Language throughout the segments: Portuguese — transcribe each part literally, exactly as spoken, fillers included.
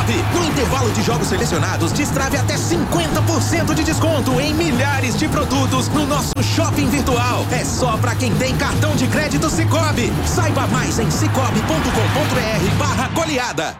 Cicobi. No intervalo de jogos selecionados, destrave até cinquenta por cento de desconto em milhares de produtos no nosso shopping virtual. É só pra quem tem cartão de crédito Cicobi. Saiba mais em cicobi ponto com ponto br barra goleada.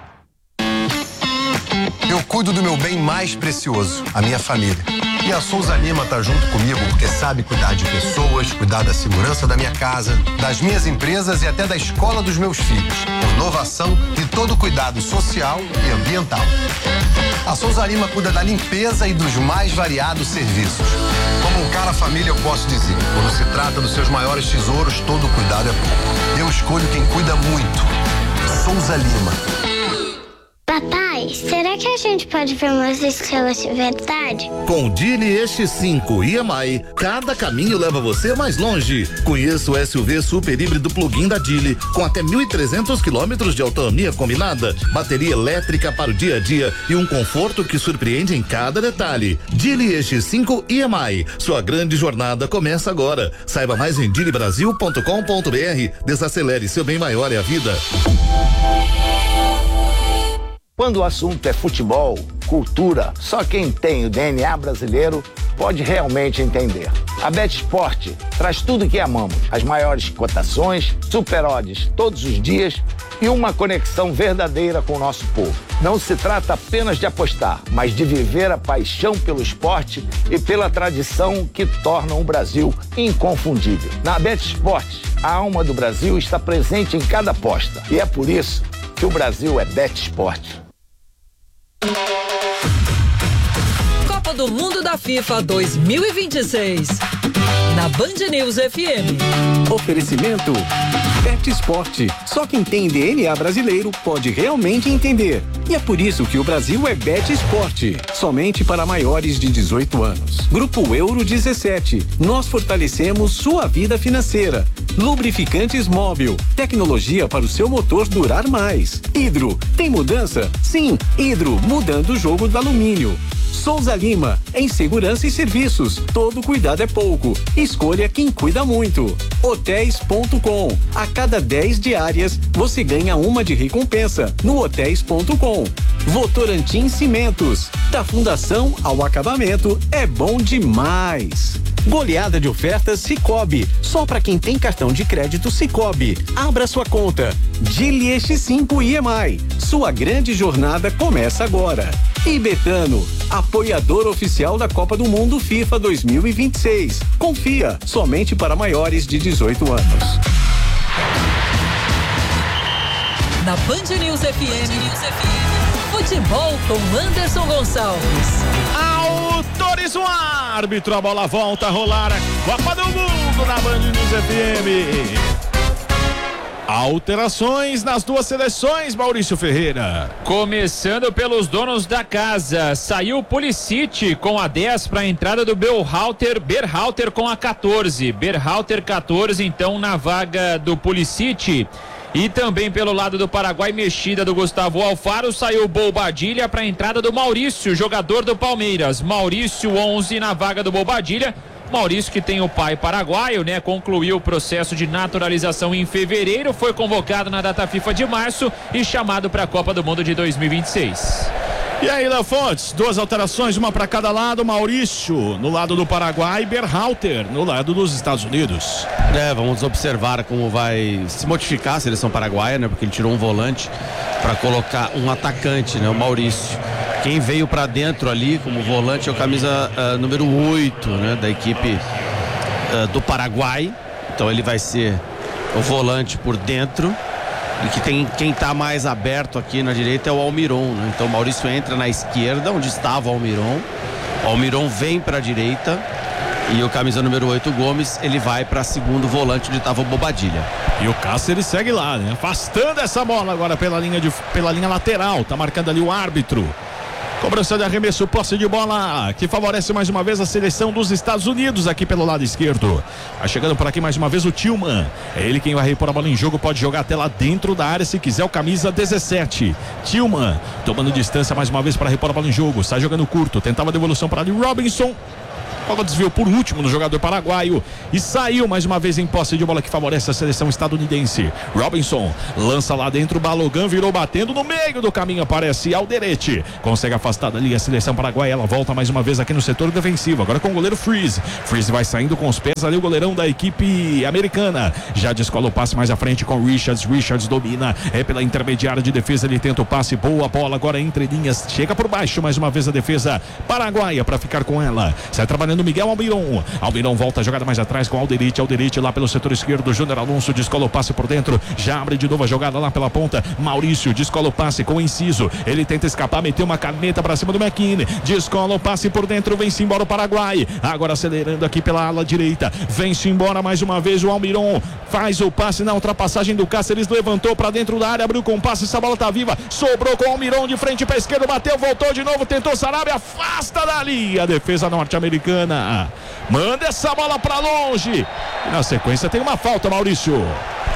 Eu cuido do meu bem mais precioso, a minha família. E a Souza Lima tá junto comigo porque sabe cuidar de pessoas, cuidar da segurança da minha casa, das minhas empresas e até da escola dos meus filhos. Inovação e todo cuidado social e ambiental. A Souza Lima cuida da limpeza e dos mais variados serviços. Como um cara família, eu posso dizer, quando se trata dos seus maiores tesouros, todo cuidado é pouco. Eu escolho quem cuida muito. Souza Lima. Papai, será que a gente pode ver umas estrelas de verdade? Com o Dili E X cinco e M I, cada caminho leva você mais longe. Conheça o S U V super híbrido plug-in da Dili, com até mil e trezentos quilômetros de autonomia combinada, bateria elétrica para o dia a dia e um conforto que surpreende em cada detalhe. Dili E X cinco e M I, sua grande jornada começa agora. Saiba mais em dili brasil ponto com ponto br. Desacelere, seu bem maior é a vida. Quando o assunto é futebol, cultura, só quem tem o D N A brasileiro pode realmente entender. A BetSport traz tudo que amamos, as maiores cotações, super odds todos os dias e uma conexão verdadeira com o nosso povo. Não se trata apenas de apostar, mas de viver a paixão pelo esporte e pela tradição que tornam o Brasil inconfundível. Na BetSport, a alma do Brasil está presente em cada aposta e é por isso que o Brasil é BetSport. Copa do Mundo da FIFA dois mil e vinte e seis. Na Band News F M. Oferecimento BetSport. Só quem tem D N A brasileiro pode realmente entender. E é por isso que o Brasil é BetSport. Somente para maiores de dezoito anos. Grupo Euro dezessete. Nós fortalecemos sua vida financeira. Lubrificantes Móvel. Tecnologia para o seu motor durar mais. Hidro. Tem mudança? Sim. Hidro. Mudando o jogo do alumínio. Souza Lima, em segurança e serviços. Todo cuidado é pouco. Escolha quem cuida muito. Hotéis ponto com. A cada dez diárias, você ganha uma de recompensa no hotéis ponto com. Votorantim Cimentos. Da fundação ao acabamento, é bom demais. Goleada de ofertas Cicobi. Só para quem tem cartão de crédito Cicobi. Abra sua conta. Dili E X cinco e M I. Sua grande jornada começa agora. E Betano, apoiador oficial da Copa do Mundo FIFA dois mil e vinte e seis. Confia, somente para maiores de dezoito anos. Na Band News F M, futebol com Anderson Gonçalves. Autoriza o árbitro, a bola volta a rolar. Copa do Mundo na Band News F M. Alterações nas duas seleções, Maurício Ferreira. Começando pelos donos da casa, saiu o Pulisic com a dez para a entrada do Berhalter, Berhalter com a catorze, Berhalter catorze então na vaga do Pulisic. E também pelo lado do Paraguai, mexida do Gustavo Alfaro, saiu o Bobadilha para a entrada do Maurício, jogador do Palmeiras. Maurício onze na vaga do Bobadilha. Maurício, que tem o pai paraguaio, né? Concluiu o processo de naturalização em fevereiro, foi convocado na data FIFA de março e chamado para a Copa do Mundo de dois mil e vinte e seis. E aí, Léo Fontes, duas alterações, uma para cada lado. Maurício no lado do Paraguai, Berhalter no lado dos Estados Unidos. É, vamos observar como vai se modificar a seleção paraguaia, né? Porque ele tirou um volante para colocar um atacante, né? O Maurício. Quem veio para dentro ali como volante é o camisa uh, número oito, né? Da equipe uh, do Paraguai. Então ele vai ser o volante por dentro. E que tem, quem está mais aberto aqui na direita é o Almiron, né? Então o Maurício entra na esquerda, onde estava o Almiron. O Almiron vem para a direita. E o camisa número oito, Gomes, ele vai para segundo volante, onde estava o Bobadilha. E o Cássio, ele segue lá, né? Afastando essa bola agora pela linha, de, pela linha lateral. Tá marcando ali o árbitro. Cobrança de arremesso, posse de bola que favorece mais uma vez a seleção dos Estados Unidos aqui pelo lado esquerdo. Vai chegando por aqui mais uma vez o Tillman. É ele quem vai repor a bola em jogo, pode jogar até lá dentro da área se quiser, o camisa dezessete. Tillman tomando distância mais uma vez para repor a bola em jogo. Sai jogando curto, tentava a devolução para ali Robinson. Bola desviou por último no jogador paraguaio e saiu mais uma vez em posse de bola que favorece a seleção estadunidense. Robinson lança lá dentro, o Balogan virou batendo no meio do caminho, aparece Alderete, consegue afastar dali a seleção paraguaia. Ela volta mais uma vez aqui no setor defensivo, agora com o goleiro Freeze. Freeze vai saindo com os pés ali, o goleirão da equipe americana já descola o passe mais à frente com Richards. Richards domina, é pela intermediária de defesa, ele tenta o passe, boa bola agora entre linhas, chega por baixo mais uma vez a defesa paraguaia para ficar com ela, sai trabalhando Miguel Almiron. Almiron volta a jogada mais atrás com Alderete. Alderete lá pelo setor esquerdo. Júnior Alonso descola o passe por dentro. Já abre de novo a jogada lá pela ponta. Maurício descola o passe com o Inciso. Ele tenta escapar, meteu uma caneta para cima do McKinney. Descola o passe por dentro. Vem-se embora o Paraguai. Agora acelerando aqui pela ala direita. Vem-se embora mais uma vez o Almiron. Faz o passe na ultrapassagem do Cáceres. Levantou para dentro da área. Abriu com o passe. Essa bola tá viva. Sobrou com o Almiron de frente para esquerda. Bateu, voltou de novo. Tentou Sarabia. Afasta dali a defesa norte-americana. Manda essa bola pra longe. E na sequência tem uma falta, Maurício.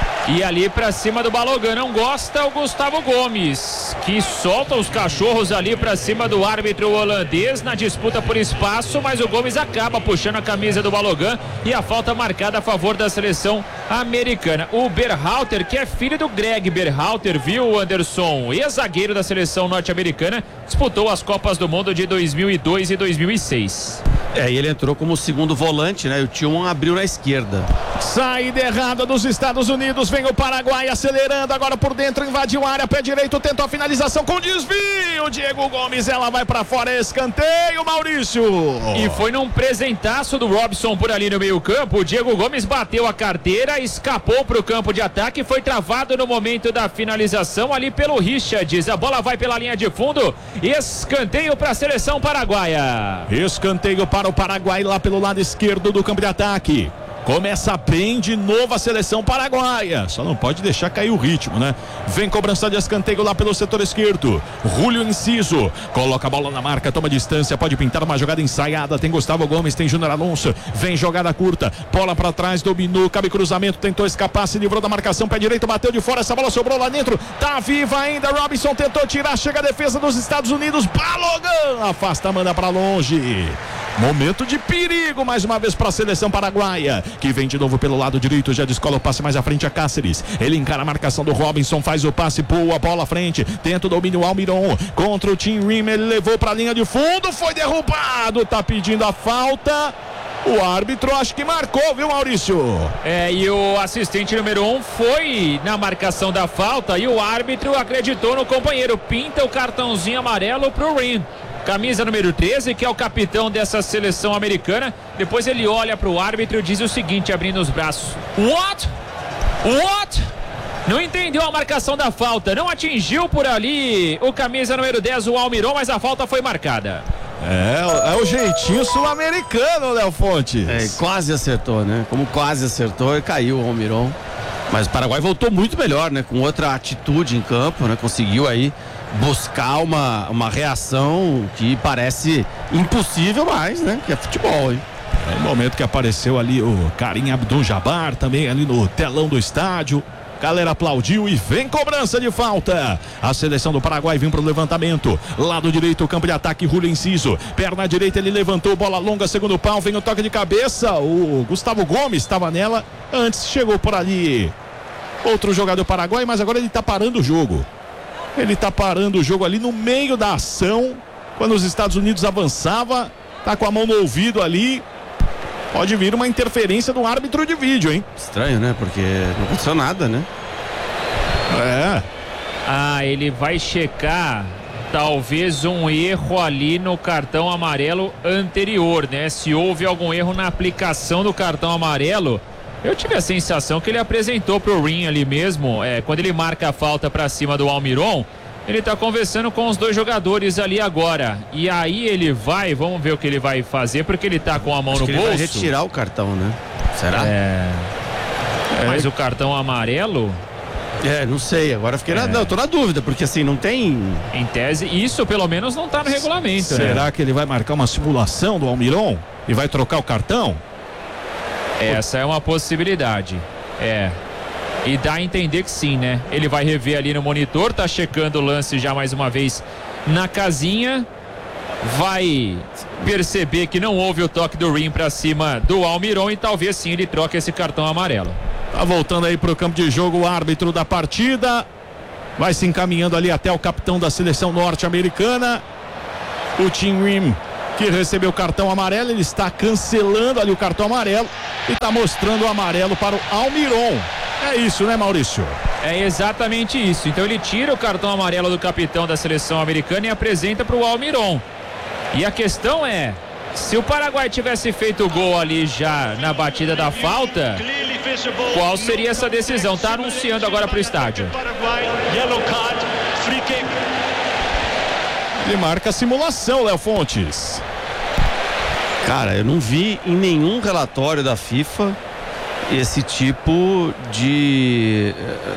E ali pra cima do Balogan, não gosta o Gustavo Gomes, que solta os cachorros ali pra cima do árbitro holandês na disputa por espaço, mas o Gomes acaba puxando a camisa do Balogan e a falta marcada a favor da seleção americana. O Berhalter, que é filho do Greg Berhalter, viu, Anderson, ex-zagueiro da seleção norte-americana, disputou as Copas do Mundo de dois mil e dois e dois mil e seis. É, e ele entrou como segundo volante, né? E o Tillman abriu na esquerda. Saída errada dos Estados Unidos, vem o Paraguai acelerando agora por dentro, invadiu a área, pé direito, tentou a finalização com desvio. Diego Gomes, ela vai pra fora, escanteio, Maurício. E foi num presentaço do Robson por ali no meio campo. O Diego Gomes bateu a carteira, escapou pro campo de ataque, foi travado no momento da finalização ali pelo Richards. A bola vai pela linha de fundo, escanteio para a seleção paraguaia. Escanteio para o Paraguai lá pelo lado esquerdo do campo de ataque. Começa bem de novo a seleção paraguaia. Só não pode deixar cair o ritmo, né? Vem cobrança de escanteio lá pelo setor esquerdo. Julio Inciso coloca a bola na marca, toma distância, pode pintar uma jogada ensaiada. Tem Gustavo Gomes, tem Júnior Alonso. Vem jogada curta, bola pra trás, dominou, cabe cruzamento, tentou escapar, se livrou da marcação, pé direito, bateu de fora, essa bola sobrou lá dentro. Tá viva ainda, Robinson tentou tirar, chega a defesa dos Estados Unidos. Balogan afasta, manda pra longe. Momento de perigo mais uma vez para a seleção paraguaia, que vem de novo pelo lado direito, já descola o passe mais à frente a Cáceres. Ele encara a marcação do Robinson, faz o passe, pula a bola à frente, tenta o domínio Almiron contra o Tim Rim, ele levou para a linha de fundo, foi derrubado, tá pedindo a falta. O árbitro acho que marcou, viu, Maurício? É, e o assistente número um foi na marcação da falta e o árbitro acreditou no companheiro, pinta o cartãozinho amarelo pro Rim. Camisa número treze, que é o capitão dessa seleção americana. Depois ele olha para o árbitro e diz o seguinte, abrindo os braços: What? What? Não entendeu a marcação da falta, não atingiu por ali o camisa número dez, o Almiron, mas a falta foi marcada. É, é o jeitinho sul-americano, Léo Fontes. É, quase acertou, né? Como quase acertou e caiu o Almiron. Mas o Paraguai voltou muito melhor, né? Com outra atitude em campo, né? Conseguiu aí buscar uma, uma reação que parece impossível, mas, né? Que é futebol, hein? É o momento que apareceu ali o Karim Abdul-Jabbar também ali no telão do estádio. Galera aplaudiu e vem cobrança de falta. A seleção do Paraguai vem pro levantamento. Lado direito, campo de ataque, Julio Inciso. Perna direita, ele levantou, bola longa, segundo pau, vem o toque de cabeça. O Gustavo Gomes estava nela. Antes chegou por ali outro jogador paraguai, mas agora ele tá parando o jogo. Ele tá parando o jogo ali no meio da ação. Quando os Estados Unidos avançava, tá com a mão no ouvido ali. Pode vir uma interferência do árbitro de vídeo, hein? Estranho, né? Porque não aconteceu nada, né? É. Ah, ele vai checar talvez um erro ali no cartão amarelo anterior, né? Se houve algum erro na aplicação do cartão amarelo. Eu tive a sensação que ele apresentou pro Rim ali mesmo, é, quando ele marca a falta pra cima do Almiron. Ele tá conversando com os dois jogadores ali agora. E aí ele vai, vamos ver o que ele vai fazer, porque ele tá com a mão Acho no que bolso. Ele vai retirar o cartão, né? Será? É. É. Mas o cartão amarelo. É, não sei. Agora fiquei na, É. não, tô na dúvida, porque assim, não tem. Em tese, isso pelo menos não tá no regulamento. Será né? que ele vai marcar uma simulação do Almiron e vai trocar o cartão? Essa é uma possibilidade. É. E dá a entender que sim, né? Ele vai rever ali no monitor, tá checando o lance já mais uma vez na casinha. vai perceber que não houve o toque do rim para cima do Almiron e talvez sim ele troque esse cartão amarelo. Tá voltando aí pro campo de jogo o árbitro da partida. Vai se encaminhando ali até o capitão da seleção norte-americana, o Tim Rim, que recebeu o cartão amarelo. Ele está cancelando ali o cartão amarelo e está mostrando o amarelo para o Almiron. É isso, né, Maurício? É exatamente isso. Então ele tira o cartão amarelo do capitão da seleção americana e apresenta para o Almiron. E a questão é, se o Paraguai tivesse feito o gol ali já na batida da falta, qual seria essa decisão? Está anunciando agora para o estádio. Ele marca a simulação, Léo Fontes. Cara, eu não vi em nenhum relatório da FIFA esse tipo de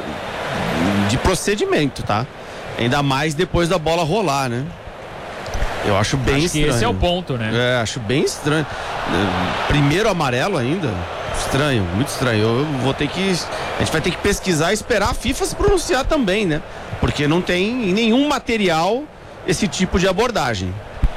de procedimento, tá? Ainda mais depois da bola rolar, né? Eu acho bem acho estranho. Que esse é o ponto, né? É, acho bem estranho. Primeiro amarelo ainda. Estranho, muito estranho. Eu vou ter que. A gente vai ter que pesquisar e esperar a FIFA se pronunciar também, né? Porque não tem em nenhum material esse tipo de abordagem.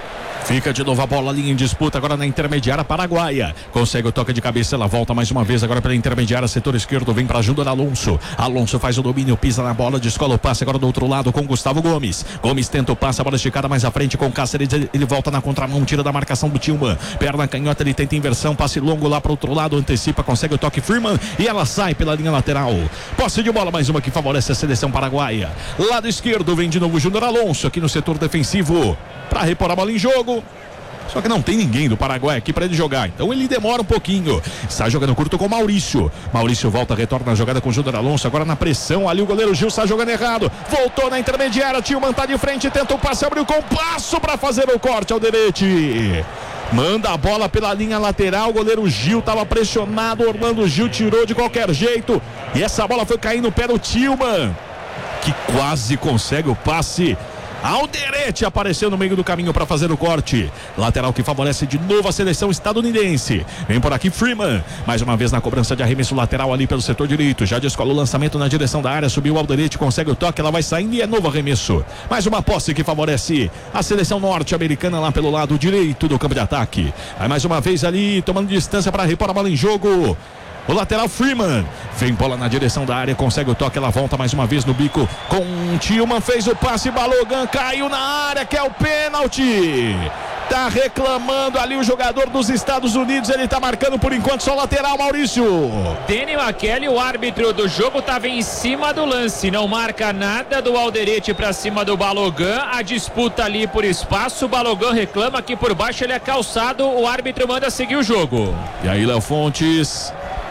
Fica de novo a bola ali em disputa agora na intermediária paraguaia. Consegue o toque de cabeça, ela volta mais uma vez agora pela intermediária, setor esquerdo, vem para ajuda da Alonso. Alonso faz o domínio, pisa na bola, descola o passe agora do outro lado com Gustavo Gomes. Gomes tenta o passe, a bola esticada mais à frente com Cáceres, ele, ele volta na contramão, tira da marcação do Tillman. Perna canhota, ele tenta inversão, passe longo lá para o outro lado, antecipa, consegue o toque Freeman e ela sai pela linha lateral. Posse de bola, mais uma que favorece a seleção paraguaia. Lado esquerdo, vem de novo o Júnior Alonso aqui no setor defensivo para repor a bola em jogo. Só que não tem ninguém do Paraguai aqui para ele jogar, então ele demora um pouquinho. Está jogando curto com o Maurício. Maurício volta, retorna a jogada com o Júnior Alonso. Agora na pressão, ali o goleiro Gil está jogando errado. Voltou na intermediária, Tillman tá de frente, tenta o passe, abriu com passo para fazer o corte ao Derete. Manda a bola pela linha lateral, o goleiro Gil estava pressionado, Orlando Gil tirou de qualquer jeito. E essa bola foi cair no pé do Tillman, que quase consegue o passe. Alderete apareceu no meio do caminho para fazer o corte. Lateral que favorece de novo a seleção estadunidense. Vem por aqui Freeman. Mais uma vez na cobrança de arremesso lateral ali pelo setor direito. Já descola o lançamento na direção da área. Subiu o Alderete, consegue o toque. Ela vai saindo e é novo arremesso. Mais uma posse que favorece a seleção norte-americana lá pelo lado direito do campo de ataque. Vai mais uma vez ali tomando distância para repor a bola em jogo. O lateral Freeman, vem bola na direção da área, consegue o toque, ela volta mais uma vez no bico com Tillman, fez o passe, Balogan caiu na área, que é o pênalti. Tá reclamando ali o jogador dos Estados Unidos, ele tá marcando por enquanto só lateral, Maurício. Danny McKelly, o árbitro do jogo, tava em cima do lance, não marca nada do Alderete pra cima do Balogan, a disputa ali por espaço, o Balogan reclama que por baixo ele é calçado, o árbitro manda seguir o jogo. E aí, Léo Fontes?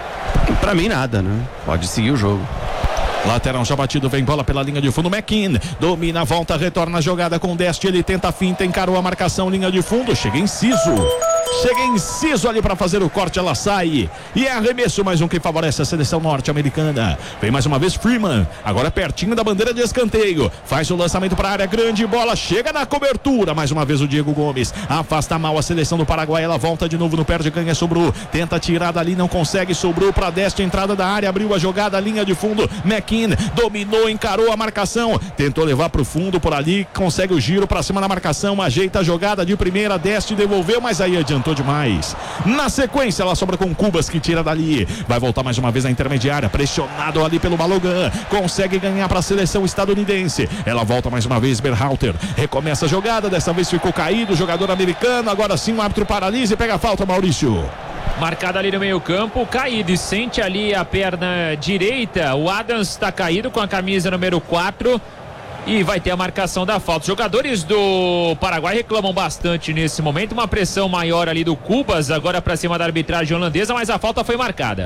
Pra mim nada, né? Pode seguir o jogo. Lateral já batido, vem bola pela linha de fundo, McKean domina, volta, retorna a jogada com Deste, ele tenta a finta, encarou a marcação, linha de fundo, chega inciso. Chega inciso ali para fazer o corte, ela sai. E é arremesso, mais um que favorece a seleção norte-americana. Vem mais uma vez Freeman, agora pertinho da bandeira de escanteio. Faz o lançamento para a área grande, bola chega na cobertura. Mais uma vez o Diego Gomes. Afasta mal a seleção do Paraguai, ela volta de novo no perde, ganha, sobrou. Tenta tirar dali, não consegue, sobrou para Deste, entrada da área, abriu a jogada, linha de fundo. McKean dominou, encarou a marcação. Tentou levar para o fundo por ali, consegue o giro para cima da marcação, ajeita a jogada de primeira, Deste devolveu, mas aí adiantou demais. Na sequência ela sobra com Cubas que tira dali, vai voltar mais uma vez na intermediária, pressionado ali pelo Balogan, consegue ganhar para a seleção estadunidense, ela volta mais uma vez, Berhalter recomeça a jogada, dessa vez ficou caído o jogador americano, agora sim o árbitro paralisa e pega a falta, Maurício. Marcada ali no meio campo, caído e sente ali a perna direita, o Adams está caído com a camisa número quatro. E vai ter a marcação da falta. Os jogadores do Paraguai reclamam bastante nesse momento. Uma pressão maior ali do Cubas, agora para cima da arbitragem holandesa, mas a falta foi marcada.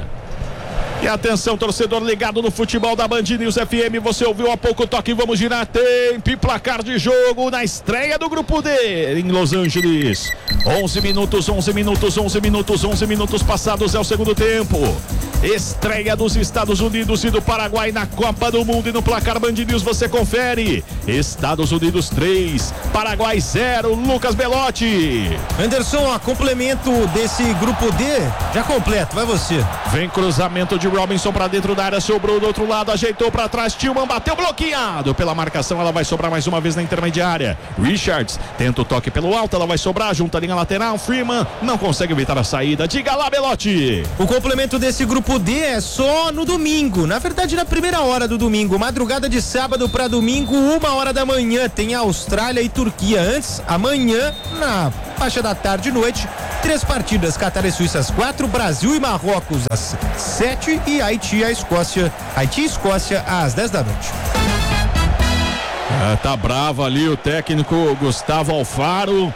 E atenção, torcedor ligado no futebol da Band News F M, você ouviu há pouco o toque, vamos girar tempo e placar de jogo na estreia do Grupo D em Los Angeles. onze minutos, onze minutos, onze minutos, onze minutos passados é o segundo tempo. Estreia dos Estados Unidos e do Paraguai na Copa do Mundo, e no placar Band News você confere. Estados Unidos três, Paraguai zero, Lucas Belotti. Anderson, a complemento desse Grupo D, Já completo, vai você. Vem cruzamento de Robinson pra dentro da área, sobrou do outro lado, ajeitou pra trás, Tillman bateu bloqueado pela marcação, ela vai sobrar mais uma vez na intermediária. Richards tenta o toque pelo alto, ela vai sobrar junto à linha lateral, Freeman não consegue evitar a saída. Diga lá, Belotti. O complemento desse grupo D é só no domingo, na verdade na primeira hora do domingo, madrugada de sábado pra domingo, uma hora da manhã, tem Austrália e Turquia. Antes, amanhã, na faixa da tarde e noite, três partidas, Catar e Suíça às quatro, Brasil e Marrocos às sete e Haiti e a Escócia, Haiti e Escócia às dez da noite. É, tá bravo ali o técnico Gustavo Alfaro,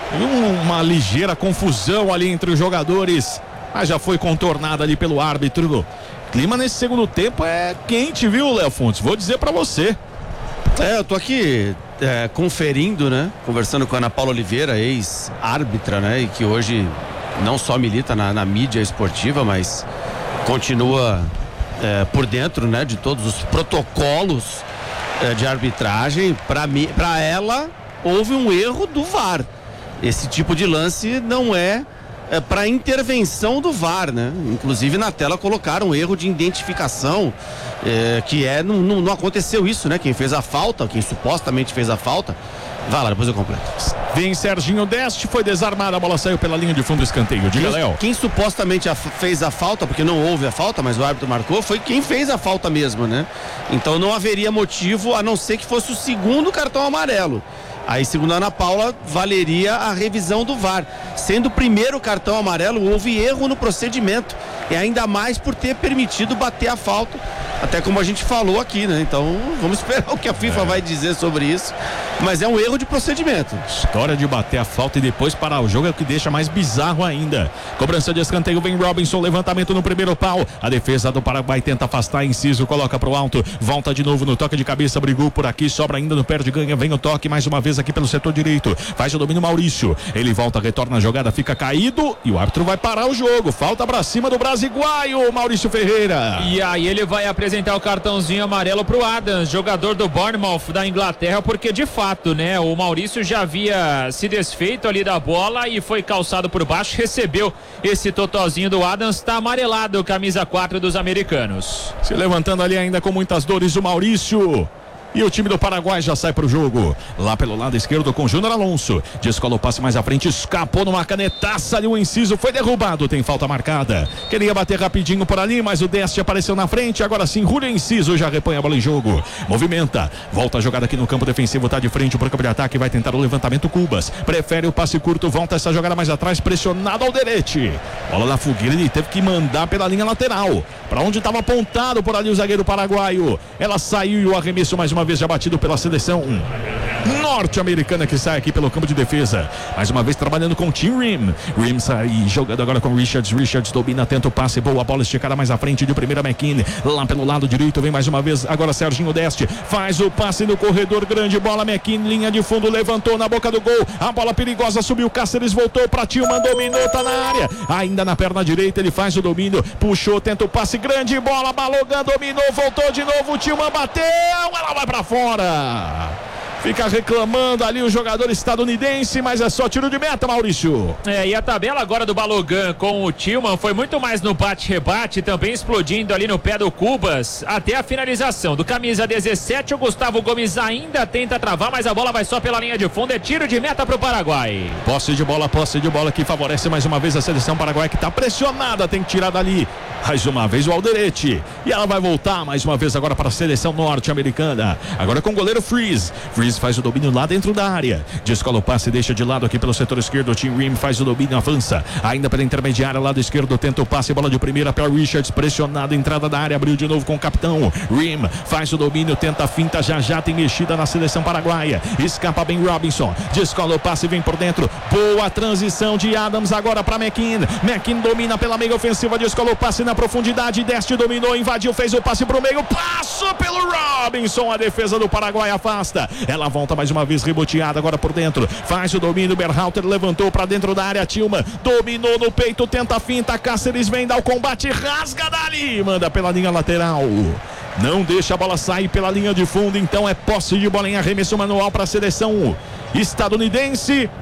uma ligeira confusão ali entre os jogadores, mas já foi contornada ali pelo árbitro. Clima nesse segundo tempo é quente, viu, Léo Fontes? Vou dizer pra você. É, eu tô aqui é, conferindo, né? Conversando com a Ana Paula Oliveira, ex-árbitra, né? E que hoje não só milita na, na mídia esportiva, mas continua é, por dentro, né? De todos os protocolos é, de arbitragem. Para mim, para ela, houve um erro do V A R. Esse tipo de lance não é, é para intervenção do V A R, né? Inclusive na tela colocaram um erro de identificação, é, que é, não, não, não aconteceu isso, né? Quem fez a falta, quem supostamente fez a falta, vai lá, depois eu completo. Vem Serginho Deste, foi desarmado, a bola saiu pela linha de fundo do escanteio. Diga, Léo. Quem supostamente a, fez a falta, porque não houve a falta, mas o árbitro marcou, foi quem fez a falta mesmo, né? Então não haveria motivo, a não ser que fosse o segundo cartão amarelo. Aí, segundo a Ana Paula, valeria a revisão do V A R. Sendo o primeiro cartão amarelo, houve erro no procedimento. E ainda mais por ter permitido bater a falta. Até como a gente falou aqui, né? Então, vamos esperar o que a FIFA é. vai dizer sobre isso. Mas é um erro de procedimento. História de bater a falta e depois parar o jogo é o que deixa mais bizarro ainda. Cobrança de escanteio, vem Robinson, levantamento no primeiro pau. A defesa do Paraguai tenta afastar, Inciso, coloca pro alto. Volta de novo no toque de cabeça, brigou por aqui, sobra ainda no perde ganha. Vem o toque mais uma vez aqui pelo setor direito, faz o domínio Maurício, ele volta, retorna a jogada, fica caído e o árbitro vai parar o jogo, falta pra cima do brasiguaio, Maurício Ferreira. E aí ele vai apresentar o cartãozinho amarelo pro Adams, jogador do Bournemouth da Inglaterra, porque de fato, né, o Maurício já havia se desfeito ali da bola e foi calçado por baixo, recebeu esse totozinho do Adams, tá amarelado, camisa quatro dos americanos. Se levantando ali ainda com muitas dores o Maurício. E o time do Paraguai já sai pro jogo. Lá pelo lado esquerdo com Júnior Alonso. Descola o passe mais à frente, escapou numa canetaça ali, o Inciso foi derrubado, tem falta marcada. Queria bater rapidinho por ali, mas o Deste apareceu na frente. Agora sim, Julio Inciso já repõe a bola em jogo. Movimenta, volta a jogada aqui no campo defensivo, tá de frente pro campo de ataque, vai tentar o levantamento Cubas. Prefere o passe curto, volta essa jogada mais atrás, pressionado ao Derete. Bola na fogueira, ele teve que mandar pela linha lateral. Pra onde estava apontado por ali o zagueiro paraguaio. Ela saiu e o arremesso mais uma vez já batido pela seleção norte-americana que sai aqui pelo campo de defesa. Mais uma vez trabalhando com o Tim Rim. Rim sai jogando agora com Richards. Richards domina, tenta o passe, boa bola esticada mais à frente de primeira McKinney. Lá pelo lado direito vem mais uma vez agora Serginho Deste. Faz o passe no corredor, grande bola, McKinney, linha de fundo, levantou na boca do gol. A bola perigosa subiu, Cáceres voltou para Tillman, dominou, tá na área. Ainda na perna direita ele faz o domínio, puxou, tenta o passe, grande bola, Balogan dominou, voltou de novo, Tillman bateu, ela vai para fora. Fica reclamando ali o jogador estadunidense, mas é só tiro de meta, Maurício. É, e a tabela agora do Balogan com o Tillman foi muito mais no bate-rebate, também explodindo ali no pé do Cubas, até a finalização. Do camisa dezessete, o Gustavo Gomes ainda tenta travar, mas a bola vai só pela linha de fundo, é tiro de meta pro Paraguai. Posse de bola, posse de bola que favorece mais uma vez a seleção paraguaia, que tá pressionada, tem que tirar dali. Mais uma vez o Alderete. E ela vai voltar mais uma vez agora para a seleção norte-americana. Agora com o goleiro Freeze. Freeze faz o domínio lá dentro da área. Descola o passe, deixa de lado aqui pelo setor esquerdo. Tim Rim faz o domínio, avança. Ainda pela intermediária, lado esquerdo, tenta o passe, bola de primeira para Richards, pressionado, entrada da área, abriu de novo com o capitão. Rim faz o domínio, tenta a finta, já já tem mexida na seleção paraguaia. Escapa bem Robinson. Descola o passe, vem por dentro. Boa transição de Adams agora para McKinney. McKinney domina pela meia ofensiva, descola o passe na profundidade, Deste dominou, invadiu, fez o passe pro meio, passou pelo Robinson, a defesa do Paraguai afasta, ela volta mais uma vez reboteada agora por dentro, faz o domínio, Berhalter levantou pra dentro da área, Tillman dominou no peito, tenta a finta, Cáceres vem dar o combate, rasga dali, manda pela linha lateral, não deixa a bola sair pela linha de fundo, então é posse de bola em arremesso manual para a seleção estadunidense.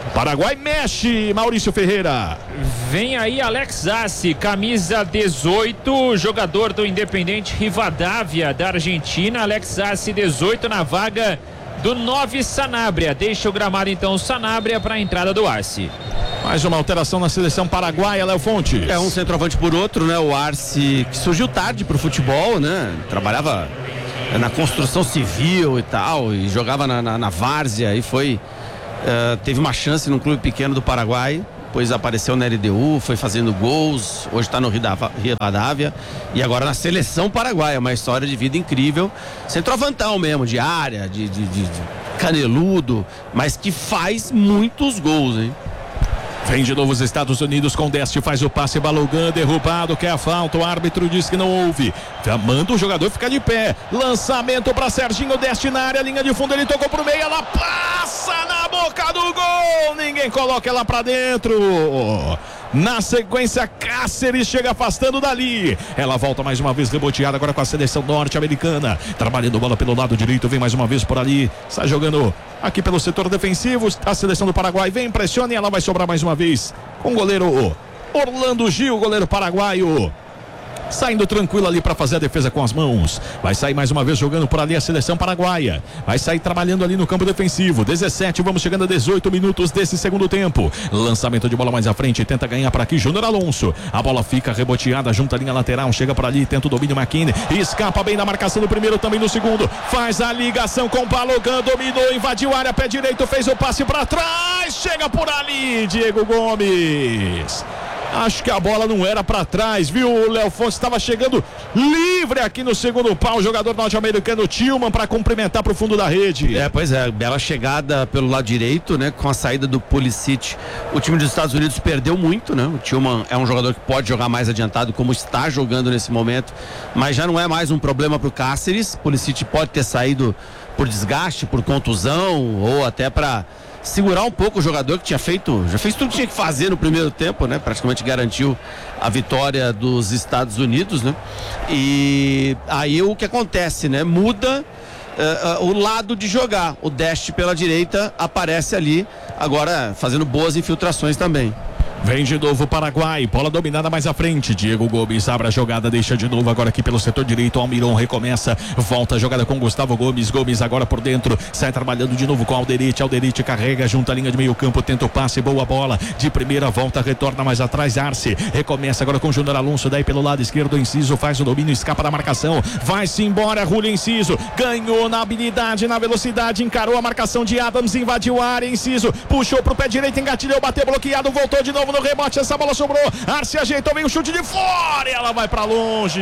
Paraguai mexe, Maurício Ferreira. Vem aí Alex Zassi, camisa dezoito, jogador do Independente Rivadavia da Argentina. Alex Zassi, dezoito, na vaga do nove Sanabria. Deixa o gramado então Sanabria para a entrada do Arce. Mais uma alteração na seleção paraguaia, Léo Fontes. É um centroavante por outro, né? O Arce, que surgiu tarde pro futebol, né? Trabalhava na construção civil e tal, e jogava na, na, na várzea, e foi uh, teve uma chance num clube pequeno do Paraguai, depois apareceu na L D U, foi fazendo gols, hoje está no Rivadavia e agora na seleção paraguaia. Uma história de vida incrível, centroavantão mesmo, de área, de, de, de, de caneludo, mas que faz muitos gols, hein? Vem de novo os Estados Unidos com Deste, faz o passe, Balogan derrubado, quer a falta, o árbitro diz que não houve. Manda o jogador ficar de pé. Lançamento para Serginho Deste na área, linha de fundo, ele tocou pro meio, ela passa na boca do gol. Ninguém coloca ela para dentro. Na sequência, Cáceres chega afastando dali. Ela volta mais uma vez reboteada agora com a seleção norte-americana. Trabalhando bola pelo lado direito, vem mais uma vez por ali. Está jogando aqui pelo setor defensivo. A seleção do Paraguai vem, pressiona e ela vai sobrar mais uma vez com o goleiro Orlando Gil, goleiro paraguaio. Saindo tranquilo ali para fazer a defesa com as mãos. Vai sair mais uma vez jogando por ali a seleção paraguaia. Vai sair trabalhando ali no campo defensivo. dezessete, vamos chegando a dezoito minutos desse segundo tempo. Lançamento de bola mais à frente. Tenta ganhar por aqui Júnior Alonso. A bola fica reboteada junto à linha lateral. Chega por ali, tenta o domínio McKinney. Escapa bem da marcação no primeiro, também no segundo. Faz a ligação com o Balogan. Dominou, invadiu a área, pé direito. Fez o passe para trás. Chega por ali, Diego Gomes. Acho que a bola não era para trás, viu? O Léo Fontes estava chegando livre aqui no segundo pau. O jogador norte-americano Tillman para cumprimentar para o fundo da rede. É, pois é, bela chegada pelo lado direito, né? Com a saída do Pulisic. O time dos Estados Unidos perdeu muito, né? O Tillman é um jogador que pode jogar mais adiantado, como está jogando nesse momento, mas já não é mais um problema para o Cáceres. Pulisic pode ter saído por desgaste, por contusão, ou até para segurar um pouco o jogador que tinha feito, já fez tudo que tinha que fazer no primeiro tempo, né? Praticamente garantiu a vitória dos Estados Unidos, né? E aí o que acontece, né? Muda uh, uh, o lado de jogar. O Deste pela direita aparece ali, agora fazendo boas infiltrações também. Vem de novo o Paraguai, bola dominada mais à frente. Diego Gomes abre a jogada, deixa de novo agora aqui pelo setor direito. Almiron recomeça, volta a jogada com Gustavo Gomes. Gomes agora por dentro, sai trabalhando de novo com Alderete. Alderete carrega junto à linha de meio campo, tenta o passe, boa bola. De primeira volta, retorna mais atrás. Arce recomeça agora com Júnior Alonso. Daí pelo lado esquerdo, Enciso faz o domínio, escapa da marcação. Vai-se embora, Julio Enciso. Ganhou na habilidade, na velocidade, encarou a marcação de Adams, invadiu a área. Enciso puxou pro pé direito, engatilhou, bateu bloqueado, voltou de novo no rebote, essa bola sobrou, Arce ajeitou, vem o chute de fora e ela vai pra longe.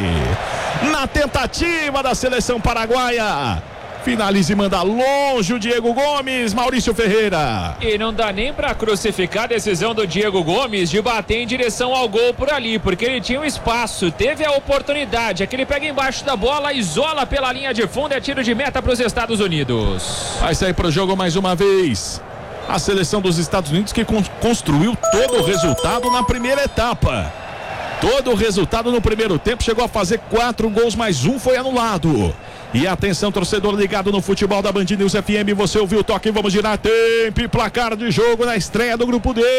Na tentativa da seleção paraguaia, finaliza e manda longe o Diego Gomes, Maurício Ferreira. E não dá nem pra crucificar a decisão do Diego Gomes de bater em direção ao gol por ali, porque ele tinha um espaço, teve a oportunidade, aquele pega embaixo da bola, isola pela linha de fundo, é tiro de meta para os Estados Unidos. Vai sair pro jogo mais uma vez a seleção dos Estados Unidos, que con- construiu todo o resultado na primeira etapa. Todo o resultado no primeiro tempo, chegou a fazer quatro gols, mas um foi anulado. E atenção, torcedor ligado no futebol da Band News F M, você ouviu o toque, vamos girar tempo e placar de jogo na estreia do grupo D.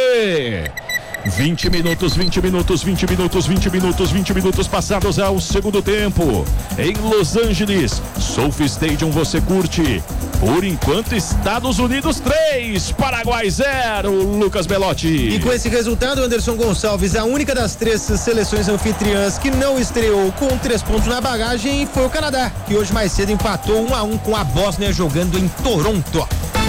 vinte minutos, vinte minutos, vinte minutos, vinte minutos, vinte minutos passados ao segundo tempo. Em Los Angeles, Sophie Stadium, você curte. Por enquanto, Estados Unidos três, Paraguai zero, Lucas Belotti. E com esse resultado, Anderson Gonçalves, a única das três seleções anfitriãs que não estreou com três pontos na bagagem foi o Canadá, que hoje mais cedo empatou um a um com a Bósnia jogando em Toronto.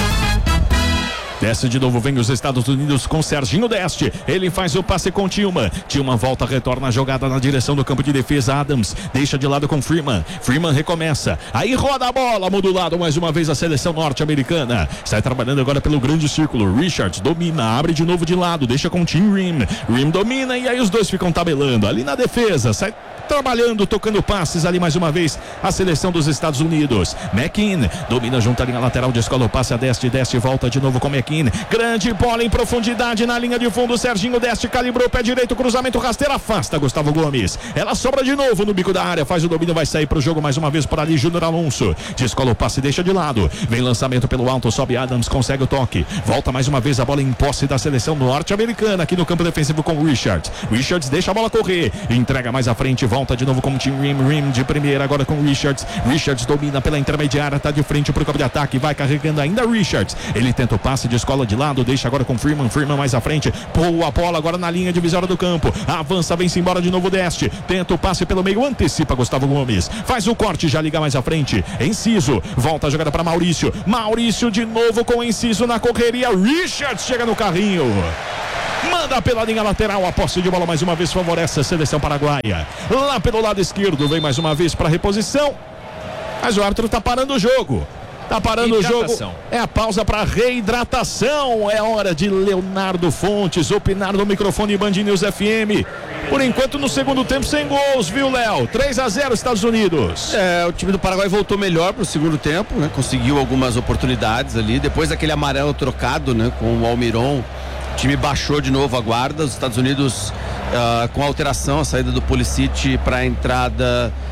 Desce de novo, vem os Estados Unidos com Serginho Deste. Ele faz o passe com Tillman. Tillman volta, retorna a jogada na direção do campo de defesa. Adams deixa de lado com Freeman. Freeman recomeça. Aí roda a bola, muda o lado mais uma vez a seleção norte-americana. Sai trabalhando agora pelo grande círculo. Richards domina, abre de novo de lado, deixa com Tim Rim. Rim domina e aí os dois ficam tabelando. Ali na defesa, sai trabalhando, tocando passes ali mais uma vez a seleção dos Estados Unidos. McKinn domina junto à linha lateral, descola o passe a Deste. Deste volta de novo com McKinn. Joaquim. Grande bola em profundidade na linha de fundo. Serginho Deste calibrou o pé direito. Cruzamento rasteiro. Afasta Gustavo Gomes. Ela sobra de novo no bico da área. Faz o domínio. Vai sair pro jogo mais uma vez por ali. Júnior Alonso. Descola o passe. Deixa de lado. Vem lançamento pelo alto. Sobe Adams. Consegue o toque. Volta mais uma vez a bola em posse da seleção norte-americana. Aqui no campo defensivo com o Richards. Richards deixa a bola correr. Entrega mais à frente. Volta de novo com o Tim Rim. Rim de primeira. Agora com o Richards. Richards domina pela intermediária. Tá de frente pro campo de ataque. Vai carregando ainda Richards. Ele tenta o passe. Descola de lado. Deixa agora com Freeman. Freeman mais à frente. Pula a bola agora na linha divisória do campo. Avança. Vem-se embora de novo Deste. Tenta o passe pelo meio. Antecipa Gustavo Gomes. Faz o corte. Já liga mais à frente. Enciso. Volta a jogada para Maurício. Maurício de novo com Enciso na correria. Richards chega no carrinho. Manda pela linha lateral, a posse de bola mais uma vez favorece a seleção paraguaia. Lá pelo lado esquerdo, vem mais uma vez para reposição. Mas o árbitro tá parando o jogo. Tá parando o jogo. É a pausa para reidratação. É hora de Leonardo Fontes opinar no microfone Band News F M. Por enquanto no segundo tempo sem gols, viu, Léo? três a zero Estados Unidos. É, o time do Paraguai voltou melhor pro segundo tempo, né? Conseguiu algumas oportunidades ali. Depois daquele amarelo trocado, né? Com o Almiron, o time baixou de novo a guarda. Os Estados Unidos uh, com alteração, a saída do Pulisic para a entrada